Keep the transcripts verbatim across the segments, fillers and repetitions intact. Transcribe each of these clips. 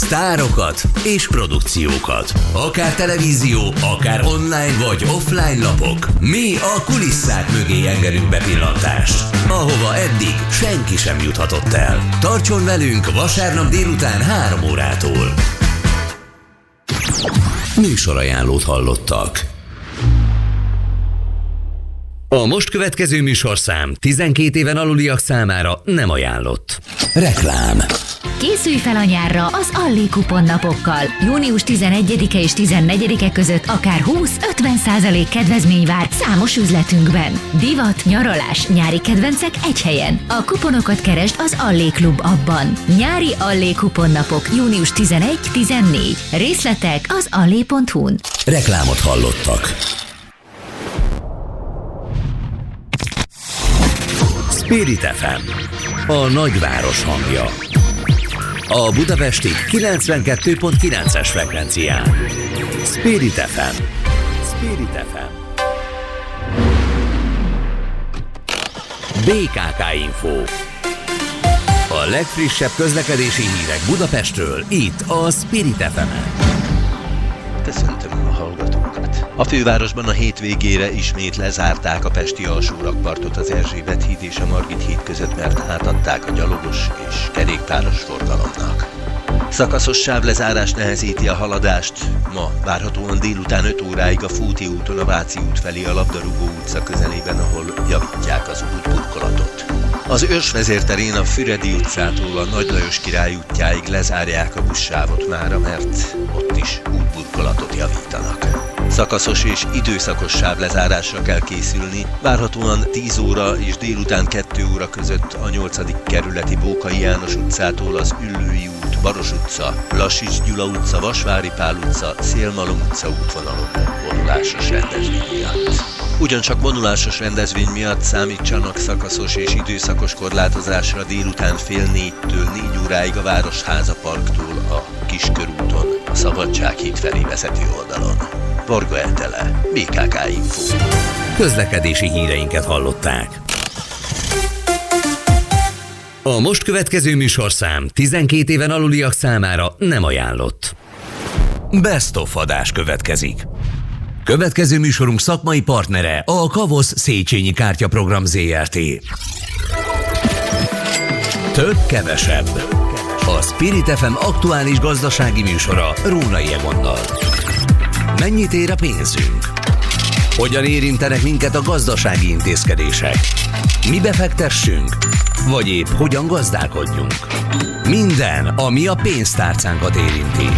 sztárokat és produkciókat. Akár televízió, akár online vagy offline lapok. Mi a kulisszák mögé engedünk bepillantást, ahova eddig senki sem juthatott el. Tartson velünk vasárnap délután három órától. Műsorajánlót hallottak. A most következő műsorszám tizenkét éven aluliak számára nem ajánlott. Reklám. Készülj fel a nyárra az Alli kuponnapokkal. június tizenegyedike és tizennegyedike között akár húsz-ötven százalék kedvezmény vár számos üzletünkben. Divat, nyaralás, nyári kedvencek egy helyen. A kuponokat keresd az Alli Klub appban. Nyári Alli kuponnapok június tizenegy-tizennégy. Részletek az alli pont hu-n. Reklámot hallottak. Spirit ef em, a nagyváros hangja. A budapesti kilencvenkettő pont kilences frekvencián. Spirit ef em. Spirit ef em. bé ká ká Info. A legfrissebb közlekedési hírek Budapestről, itt a Spirit ef emen. Köszöntöm a hallgatókat. A fővárosban a hétvégére ismét lezárták a pesti alsórakpartot az Erzsébet híd és a Margit híd között, mert átadták a gyalogos és kerékpáros forgalomnak. Szakaszos sávlezárás nehezíti a haladást. Ma várhatóan délután öt óráig a Fóti úton a Váci út felé a Labdarúgó utca közelében, ahol javítják az útburkolatot. Az Őrsvezérterén a Füredi utcától a Nagy Lajos Király útjáig lezárják a buszsávot mára, mert ott is útburkolatot javítanak. Szakaszos és időszakos sávlezárásra kell készülni, várhatóan tíz óra és délután kettő óra között a nyolcadik kerületi Bókai János utcától az Üllői út, Baros utca, Lassics Gyula utca, Vasvári Pál utca, Szélmalom utca útvonalon vonulásos rendezvény miatt. Ugyancsak vonulásos rendezvény miatt számítsanak szakaszos és időszakos korlátozásra délután fél négytől négy óráig a Városháza Parktól a Kiskörúton, a Szabadsághíd felé vezető oldalon. Varga Etele, bé ká ká Info. Közlekedési híreinket hallották. A most következő műsorszám tizenkét éven aluliak számára nem ajánlott. Best of adás következik. Következő műsorunk szakmai partnere a Kavosz Széchenyi Kártyaprogram zé er té. Több kevesebb. A Spirit ef em aktuális gazdasági műsora Rónai Egonnal. Mennyit ér a pénzünk? Hogyan érintenek minket a gazdasági intézkedések? Mi befektessünk? Vagy épp hogyan gazdálkodjunk? Minden, ami a pénztárcánkat érinti.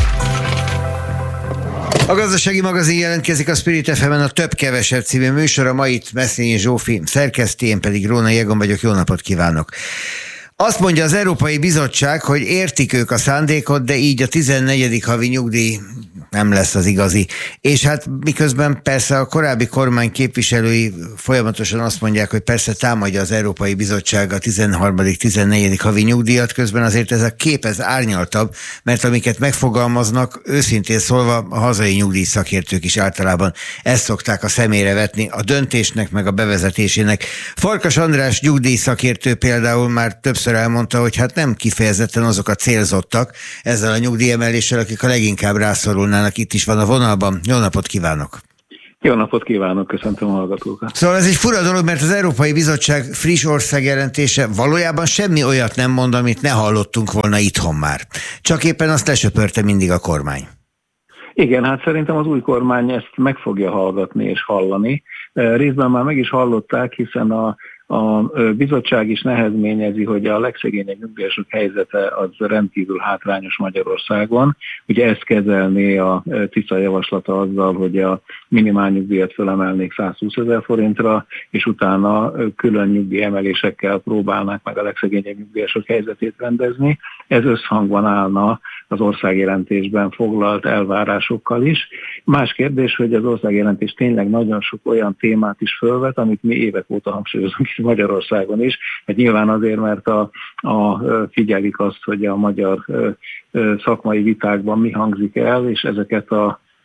A Gazdasági Magazin jelentkezik a Spirit ef emen, a Több-Kevesebb című műsor. A mai Meszényi Zsófi szerkesztő, én pedig Rónai Egon vagyok. Jó napot kívánok! Azt mondja az Európai Bizottság, hogy értik ők a szándékot, de így a tizennegyedik havi nyugdíj nem lesz az igazi. És hát miközben persze a korábbi kormány képviselői folyamatosan azt mondják, hogy persze támadja az Európai Bizottság a tizenharmadik tizennegyedik havi nyugdíjat, közben azért ez a kép ez árnyaltabb, mert amiket megfogalmaznak, őszintén szólva a hazai nyugdíjszakértők is általában ezt szokták a szemére vetni a döntésnek, meg a bevezetésének. Farkas András nyugdíjszakértő például már többször elmondta, hogy hát nem kifejezetten azok a célzottak ezzel a nyugdíjemeléssel, akik a leginkább rászorulnának. Itt is van a vonalban. Jó napot kívánok! Jó napot kívánok, köszöntöm a hallgatókat. Szóval ez egy fura dolog, mert az Európai Bizottság friss országjelentése valójában semmi olyat nem mond, amit ne hallottunk volna itthon már. Csak éppen azt lesöpörte mindig a kormány. Igen, hát szerintem az új kormány ezt meg fogja hallgatni és hallani. Részben már meg is hallották, hiszen a A bizottság is nehezményezi, hogy a legszegényebb nyugdíjasok helyzete az rendkívül hátrányos Magyarországon. Ugye ezt kezelné a Tisza javaslata azzal, hogy a minimálnyugdíjat fölemelnék százhúszezer forintra, és utána külön nyugdíjemelésekkel próbálnák meg a legszegényebb nyugdíjasok helyzetét rendezni. Ez összhangban állna az országjelentésben foglalt elvárásokkal is. Más kérdés, hogy az országjelentés tényleg nagyon sok olyan témát is fölvet, amit mi évek óta hangsúlyozunk is Magyarországon is. Hát nyilván azért, mert a, a, figyelik azt, hogy a magyar szakmai vitákban mi hangzik el, és ezeket a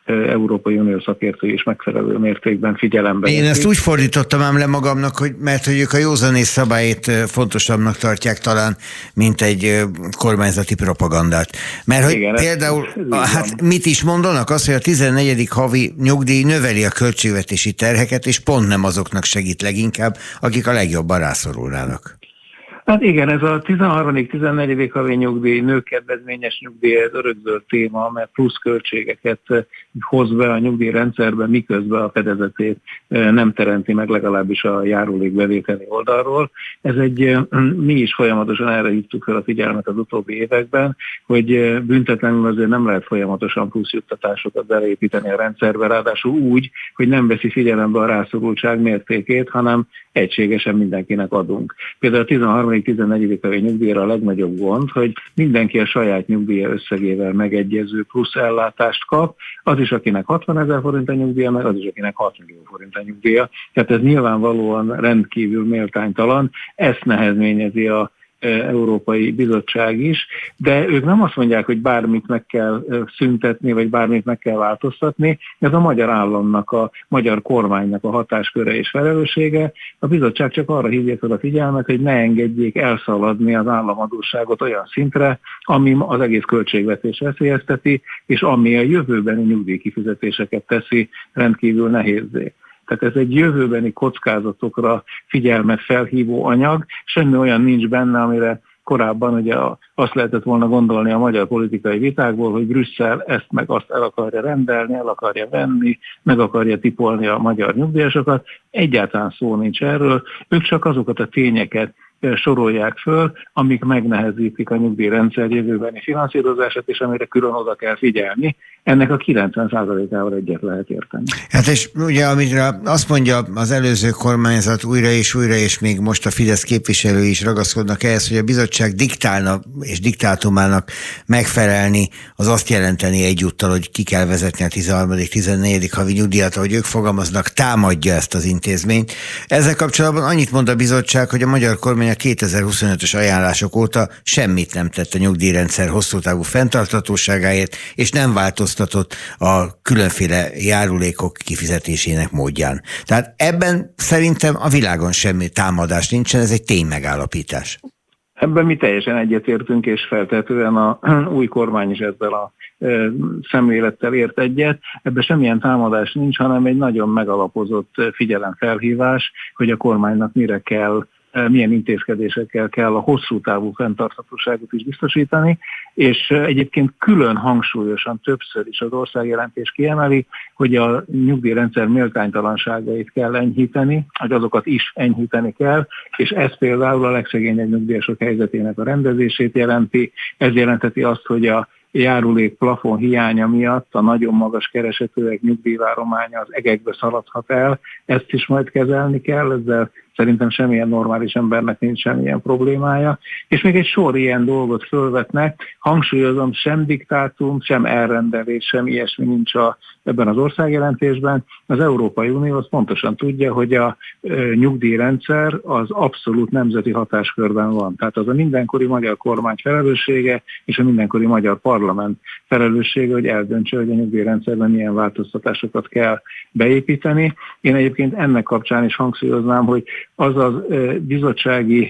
Európai Unió szakértői is megfelelő mértékben figyelembe. Én ezt úgy fordítottam ám le magamnak, hogy mert hogy ők a józanész szabályait fontosabbnak tartják talán, mint egy kormányzati propagandát. Mert hogy igen, például, ez, hát mit is mondanak? Az, hogy a tizennegyedik havi nyugdíj növeli a költségvetési terheket, és pont nem azoknak segít leginkább, akik a legjobban rászorulnának. Hát igen, ez a tizenharmadik tizennegyedik havi nyugdíj, nőkedvezményes nyugdíj, ez örökzöld téma, mert plusz költségeket hoz be a nyugdíjrendszerbe, miközben a fedezetét nem teremti meg legalábbis a járulékbevételi oldalról. Ez egy, mi is folyamatosan erre hívtuk fel a figyelmet az utóbbi években, hogy büntetlenül azért nem lehet folyamatosan plusz juttatásokat beleépíteni a rendszerbe, ráadásul úgy, hogy nem veszi figyelembe a rászorultság mértékét, hanem egységesen mindenkinek adunk. Például a tizenharmadik tizennegyedik havi nyugdíjra a legnagyobb gond, hogy mindenki a saját nyugdíja összegével megegyező plusz ellátást kap, az is, akinek hatvanezer forint a nyugdíja, meg az is, akinek hat millió forint a nyugdíja. Tehát ez nyilvánvalóan rendkívül méltánytalan, ezt nehezményezi a Európai Bizottság is, de ők nem azt mondják, hogy bármit meg kell szüntetni, vagy bármit meg kell változtatni, ez a magyar államnak, a magyar kormánynak a hatásköre és felelőssége. A bizottság csak arra hívja fel a figyelmet, hogy ne engedjék elszaladni az államadósságot olyan szintre, ami az egész költségvetés veszélyezteti, és ami a jövőbeni nyugdíjkifizetéseket teszi rendkívül nehézzé. Tehát ez egy jövőbeni kockázatokra figyelmet felhívó anyag, semmi olyan nincs benne, amire korábban ugye azt lehetett volna gondolni a magyar politikai vitákból, hogy Brüsszel ezt meg azt el akarja rendelni, el akarja venni, meg akarja tipolni a magyar nyugdíjasokat. Egyáltalán szó nincs erről, ők csak azokat a tényeket sorolják föl, amik megnehezítik a nyugdíjrendszer jövőbeni finanszírozását, és amire külön oda kell figyelni. Ennek a kilencven százalékával egyet lehet érteni. Hát és ugye, amire azt mondja az előző kormányzat újra és újra, és még most a Fidesz képviselői is ragaszkodnak ehhez, hogy a bizottság diktálna és diktátumának megfelelni, az azt jelenteni egyúttal, hogy ki kell vezetni a tizenharmadik tizennegyedik havi nyugdíjat, ahogy ők fogalmaznak, támadja ezt az intézményt. Ezzel kapcsolatban annyit mond a bizottság, hogy a magyar kormány a kétezer-huszonötös ajánlások óta semmit nem tett a nyugdíjrendszer hosszú távú fenntarthatóságáért, és nem változtatott a különféle járulékok kifizetésének módján. Tehát ebben szerintem a világon semmi támadás nincsen, ez egy ténymegállapítás. Ebben mi teljesen egyetértünk, és feltetően a új kormány is ezzel a szemlélettel ért egyet. Ebben semmilyen támadás nincs, hanem egy nagyon megalapozott figyelemfelhívás, hogy a kormánynak mire kell, milyen intézkedésekkel kell a hosszú távú fenntarthatóságot is biztosítani, és egyébként külön hangsúlyosan többször is az országjelentés kiemeli, hogy a nyugdíjrendszer méltánytalanságait kell enyhíteni, hogy azokat is enyhíteni kell, és ez például a legszegényebb nyugdíjasok helyzetének a rendezését jelenti. Ez jelenteti azt, hogy a járulék plafon hiánya miatt a nagyon magas keresetőek nyugdíjvárománya az egekbe szaladhat el, ezt is majd kezelni kell, ezzel szerintem semmilyen normális embernek nincs semmilyen problémája. És még egy sor ilyen dolgot fölvetnek, hangsúlyozom, sem diktátum, sem elrendelés, sem ilyesmi nincs a, ebben az országjelentésben. Az Európai Unió az pontosan tudja, hogy a e, nyugdíjrendszer az abszolút nemzeti hatáskörben van. Tehát az a mindenkori magyar kormány felelőssége és a mindenkori magyar parlament felelőssége, hogy eldöntse, hogy a nyugdíjrendszerben milyen változtatásokat kell beépíteni. Én egyébként ennek kapcsán is hangsúlyoznám, hogy az a bizottsági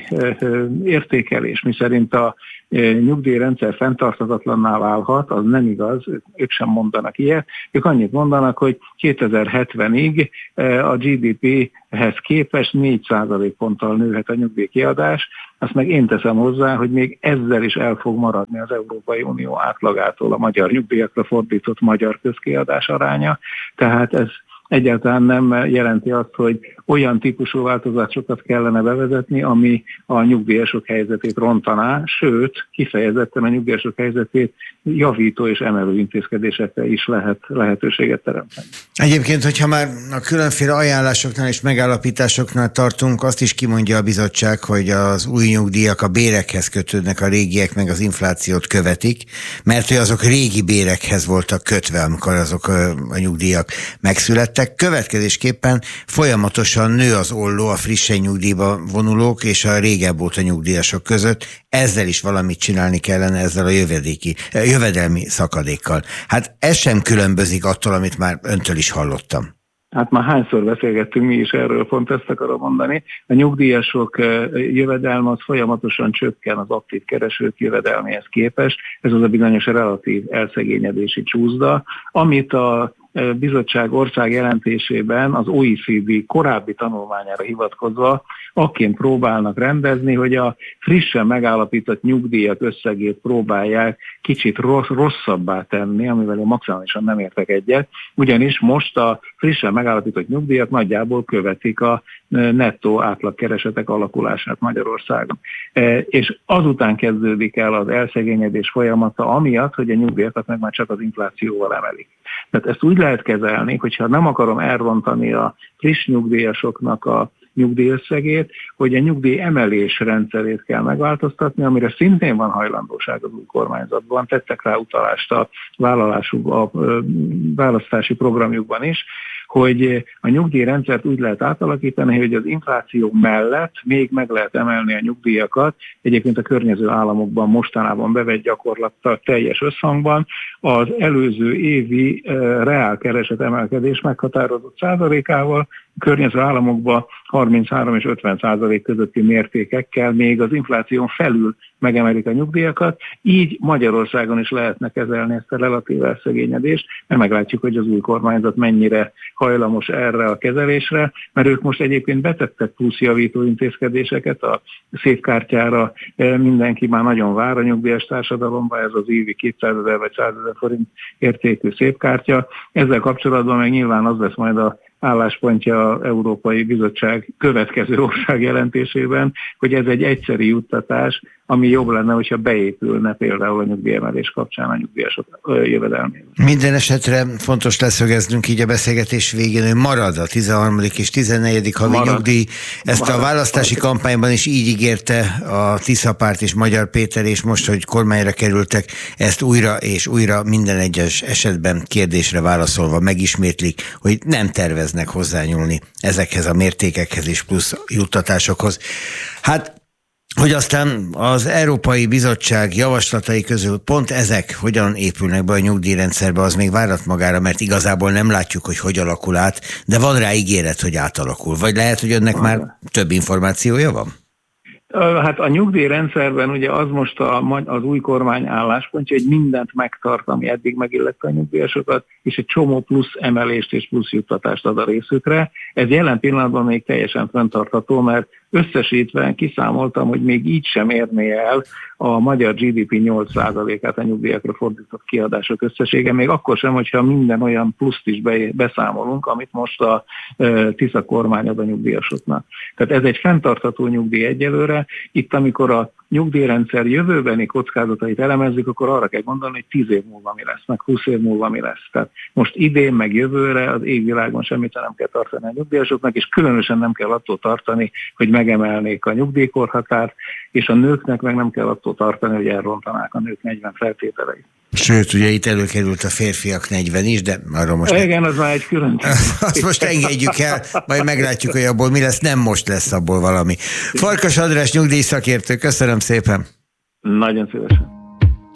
értékelés, miszerint a nyugdíjrendszer fenntarthatatlanná válhat, az nem igaz, ők sem mondanak ilyet. Ők annyit mondanak, hogy kétezer-hetvenig a gé dé péhez képest négy százalékponttal nőhet a nyugdíjkiadás, azt meg én teszem hozzá, hogy még ezzel is el fog maradni az Európai Unió átlagától a magyar nyugdíjakra fordított magyar közkiadás aránya, tehát ez egyáltalán nem jelenti azt, hogy olyan típusú változásokat kellene bevezetni, ami a nyugdíjasok helyzetét rontaná, sőt, kifejezetten a nyugdíjasok helyzetét javító és emelő intézkedésekre is lehet lehetőséget teremteni. Egyébként, hogyha már a különféle ajánlásoknál és megállapításoknál tartunk, azt is kimondja a bizottság, hogy az új nyugdíjak a bérekhez kötődnek, a régiek meg az inflációt követik, mert hogy azok régi bérekhez voltak kötve, amikor azok a nyugdíjak megszülettek. Következésképpen folyamatosan folyamatosan nő az olló a frissen nyugdíjba vonulók és a régebb óta nyugdíjasok között. Ezzel is valamit csinálni kellene, ezzel a jövedéki, jövedelmi szakadékkal. Hát ez sem különbözik attól, amit már öntől is hallottam. Hát már hányszor beszélgettünk mi is erről, pont ezt akarom mondani. A nyugdíjasok jövedelme az folyamatosan csökken az aktív keresők jövedelméhez képest. Ez az a bizonyos relatív elszegényedési csúszda, amit a bizottság ország jelentésében az o e cé dé korábbi tanulmányára hivatkozva akként próbálnak rendezni, hogy a frissen megállapított nyugdíjak összegét próbálják kicsit rossz, rosszabbá tenni, amivel én maximálisan nem értek egyet, ugyanis most a frissen megállapított nyugdíjak nagyjából követik a nettó átlagkeresetek alakulását Magyarországon. És azután kezdődik el az elszegényedés folyamata, amiatt, hogy a nyugdíjakat meg már csak az inflációval emelik. Tehát ezt úgy lehet kezelni, hogyha nem akarom elrontani a friss nyugdíjasoknak a nyugdíjösszegét, hogy a nyugdíj emelés rendszerét kell megváltoztatni, amire szintén van hajlandóság az új kormányzatban, tettek rá utalást a vállalásuk, a választási programjukban is, hogy a nyugdíjrendszert úgy lehet átalakítani, hogy az infláció mellett még meg lehet emelni a nyugdíjakat, egyébként a környező államokban mostanában bevett gyakorlattal teljes összhangban, az előző évi reálkereset emelkedés meghatározott százalékával, környező államokban harminchárom és ötven százalék közötti mértékekkel még az infláción felül megemelik a nyugdíjakat, így Magyarországon is lehetne kezelni ezt a relatív elszegényedést, mert meglátjuk, hogy az új kormányzat mennyire hajlamos erre a kezelésre, mert ők most egyébként betettek plusz javító intézkedéseket a szépkártyára, mindenki már nagyon vár a nyugdíjas társadalomba, ez az évi kétszázezer vagy százezer forint értékű szépkártya. Ezzel kapcsolatban meg nyilván az lesz majd a álláspontja az Európai Bizottság következő ország jelentésében, hogy ez egy egyszeri juttatás, ami jobb lenne, hogyha beépülne például a nyugdíjemelés kapcsán a nyugdíjasok jövedelmében. Minden esetre fontos leszögeznünk így a beszélgetés végén, hogy marad a tizenharmadik és tizennegyedik havi marad. nyugdíj. Ezt marad. A választási marad. kampányban is így ígérte a Tiszapárt és Magyar Péter, és most, hogy kormányra kerültek, ezt újra és újra minden egyes esetben kérdésre válaszolva megismétlik, hogy nem terveznek hozzányúlni ezekhez a mértékekhez és plusz juttatásokhoz. Hát hogy aztán az Európai Bizottság javaslatai közül pont ezek hogyan épülnek be a nyugdíjrendszerbe, az még várat magára, mert igazából nem látjuk, hogy hogy alakul át, de van rá ígéret, hogy átalakul. Vagy lehet, hogy önnek már több információja van? Hát a nyugdíjrendszerben ugye az most a, az új kormány álláspontja, hogy mindent megtart, ami eddig megillette a nyugdíjasokat, és egy csomó plusz emelést és plusz juttatást ad a részükre. Ez jelen pillanatban még teljesen fenntartható, mert összesítve kiszámoltam, hogy még így sem érné el a magyar gé dé pé nyolc százalékát a nyugdíjakra fordított kiadások összessége, még akkor sem, hogyha minden olyan pluszt is beszámolunk, amit most a Tisza kormány ad a nyugdíjasoknak. Tehát ez egy fenntartható nyugdíj egyelőre. Itt, amikor a nyugdíjrendszer jövőbeni kockázatait elemezzük, akkor arra kell gondolni, hogy tíz év múlva mi lesz, meg húsz év múlva mi lesz. Tehát most idén, meg jövőre az égvilágon semmit nem kell tartani a nyugdíjasoknak, és különösen nem kell attól tartani, hogy megemelnék a nyugdíjkorhatárt, és a nőknek meg nem kell attól tartani, hogy elrontanák a nők negyven feltételeit. Sőt, ugye itt előkerült a férfiak negyven is, de arra most... Igen, az már egy külön. Azt most engedjük el, majd meglátjuk, hogy abból mi lesz, nem most lesz abból valami. Farkas András nyugdíjszakértő, köszönöm szépen. Nagyon szívesen.